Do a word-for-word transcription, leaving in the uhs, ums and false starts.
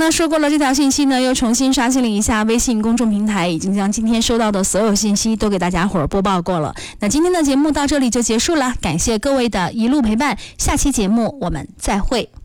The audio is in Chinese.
呢说过了这条信息呢，又重新刷新了一下微信公众平台，已经将今天收到的所有信息都给大家伙儿播报过了。那今天的节目到这里就结束了，感谢各位的一路陪伴，下期节目我们再会。